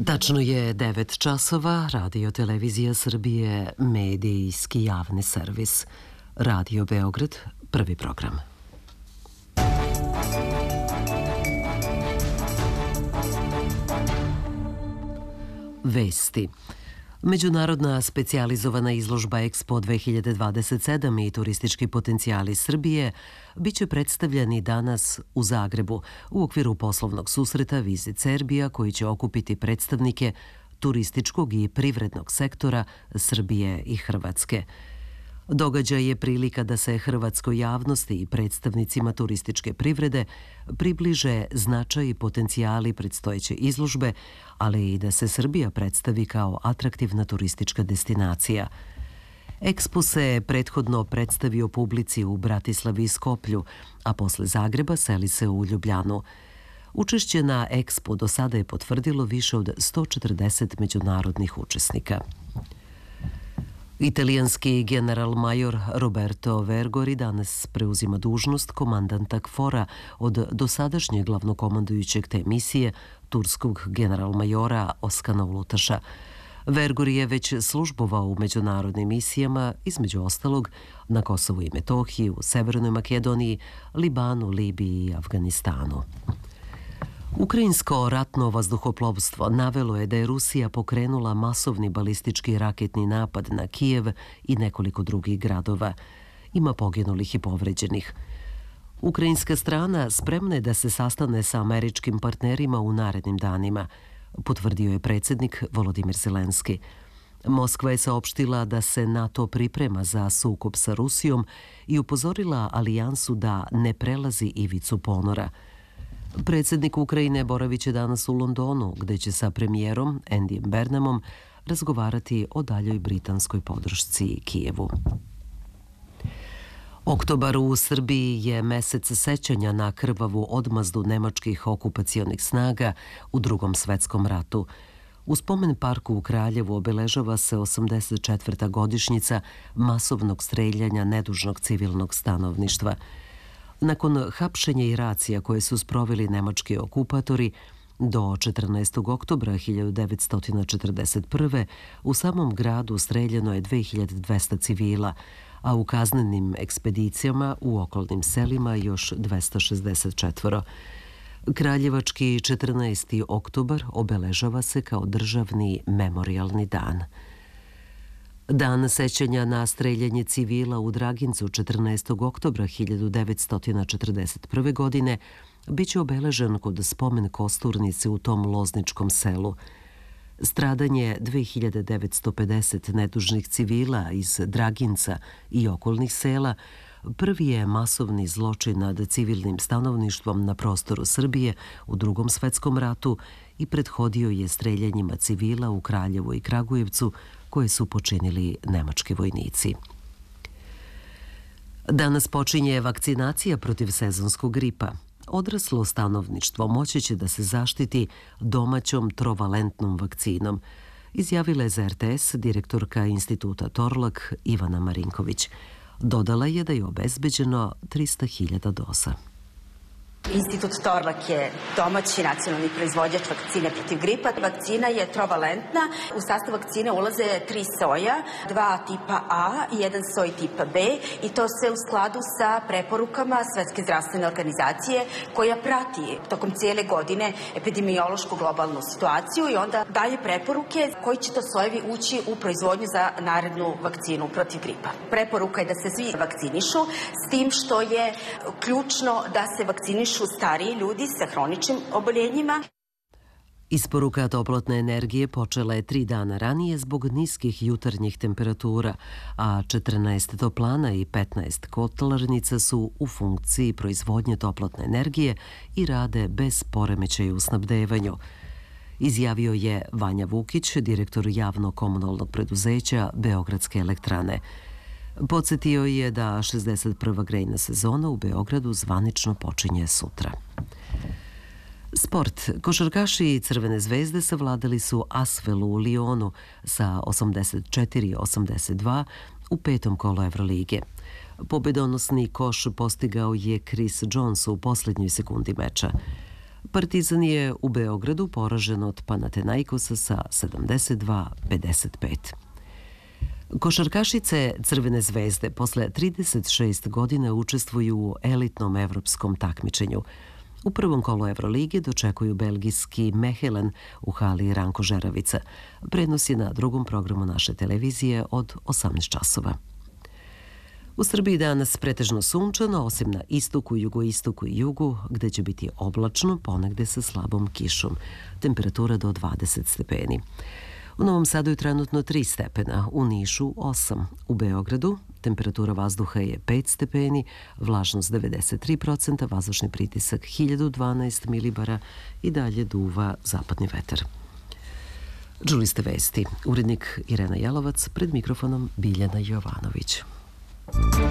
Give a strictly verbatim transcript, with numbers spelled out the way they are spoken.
Tačno je devet časova, Radio Televizija Srbije, medijski javni servis. Radio Beograd, prvi program. Vesti. Međunarodna specijalizovana izložba Expo dve hiljade dvadeset sedam i turistički potencijali Srbije biće predstavljeni danas u Zagrebu u okviru poslovnog susreta Visit Serbia koji će okupiti predstavnike turističkog i privrednog sektora Srbije i Hrvatske. Događaj je prilika da se hrvatskoj javnosti i predstavnicima turističke privrede približe značaj i potencijali predstojeće izložbe, ali i da se Srbija predstavi kao atraktivna turistička destinacija. Expo se prethodno predstavio publici u Bratislavi i Skoplju, a posle Zagreba seli se u Ljubljanu. Učešće na Expo do sada je potvrdilo više od sto četrdeset međunarodnih učesnika. Italijanski general major Roberto Vergori danas preuzima dužnost komandanta KFOR-a od dosadašnjeg glavnokomandujućeg te misije, turskog general majora Oskana Ulutaša. Vergori je već službovao u međunarodnim misijama, između ostalog na Kosovu i Metohiji, u Severnoj Makedoniji, Libanu, Libiji i Afganistanu. Ukrajinsko ratno vazduhoplovstvo navelo je da je Rusija pokrenula masovni balistički raketni napad na Kijev i nekoliko drugih gradova. Ima poginulih i povređenih. Ukrajinska strana spremna je da se sastane sa američkim partnerima u narednim danima, potvrdio je predsjednik Volodimir Zelenski. Moskva je saopštila da se NATO priprema za sukob sa Rusijom i upozorila alijansu da ne prelazi ivicu ponora. Predsjednik Ukrajine boravit će danas u Londonu, gde će sa premijerom Andyjem Burnhamom razgovarati o daljoj britanskoj podršci Kijevu. Oktobar u Srbiji je mesec sećanja na krvavu odmazdu nemačkih okupacionih snaga u Drugom svetskom ratu. U spomen parku u Kraljevu obeležava se osamdeset četvrta godišnjica masovnog streljanja nedužnog civilnog stanovništva. Nakon hapšenja i racija koje su sproveli nemački okupatori, do četrnaestog oktobra hiljadu devetsto četrdeset prve. u samom gradu streljano je dve hiljade dvesta civila, a u kaznenim ekspedicijama u okolnim selima još dvesta šezdeset četiri. Kraljevački četrnaesti oktobar obeležava se kao državni memorijalni dan. Dan sećanja na streljanje civila u Dragincu četrnaestog oktobra hiljadu devetsto četrdeset prve. godine biće obeležen kod spomen kosturnice u tom lozničkom selu. Stradanje dve hiljade devetsto pedeset nedužnih civila iz Draginca i okolnih sela prvi je masovni zločin nad civilnim stanovništvom na prostoru Srbije u Drugom svetskom ratu i prethodio je streljanjima civila u Kraljevu i Kragujevcu koje su počinili nemački vojnici. Danas počinje vakcinacija protiv sezonskog gripa. Odraslo stanovništvo moći će da se zaštiti domaćom trovalentnom vakcinom, izjavila je za R T S direktorka Instituta Torlak Ivana Marinković. Dodala je da je obezbeđeno trista hiljada doza. Institut Torlak je domaći nacionalni proizvođač vakcine protiv gripa. Vakcina je trovalentna. U sastav vakcine ulaze tri soja, dva tipa A i jedan soj tipa B i to sve u skladu sa preporukama Svetske zdravstvene organizacije koja prati tokom cijele godine epidemiološku globalnu situaciju i onda daje preporuke koji će to sojevi ući u proizvodnju za narednu vakcinu protiv gripa. Preporuka je da se svi vakcinišu s tim što je ključno da se vakcinišu stariji ljudi sa hroničnim oboljenjima. Isporuka toplotne energije počela je tri dana ranije zbog niskih jutarnjih temperatura, a četrnaest toplana i petnaest kotlarnica su u funkciji proizvodnje toplotne energije i rade bez poremećaja u snabdevanju, izjavio je Vanja Vukić, direktor javno-komunalnog preduzeća Beogradske elektrane. Podsjetio je da šezdeset prva grejna sezona u Beogradu zvanično počinje sutra. Sport. Košarkaši Crvene zvezde savladali su Asvelu u Lionu sa osamdeset četiri osamdeset dva u petom kolu Evrolige. Pobedonosni koš postigao je Chris Jones u posljednjoj sekundi meča. Partizan je u Beogradu poražen od Panathinaikosa sa sedamdeset dva pedeset pet. Košarkašice Crvene zvezde posle trideset šest godina učestvuju u elitnom evropskom takmičenju. U prvom kolu Evrolige dočekuju belgijski Mechelen u hali Ranko Žeravica. Prenos je na drugom programu naše televizije od osamnaest časova. U Srbiji danas pretežno sunčano, osim na istoku, jugoistoku i jugu, gde će biti oblačno, ponegde sa slabom kišom. Temperatura do dvadeset stepeni. U Novom Sadu je trenutno tri stepena, u Nišu osam. U Beogradu temperatura vazduha je pet stepeni, vlažnost devedeset tri procenta, vazdušni pritisak hiljadu dvanaest milibara i dalje duva zapadni vetar. Čuli ste vesti. Urednik Irena Jalovac, pred mikrofonom Biljana Jovanović.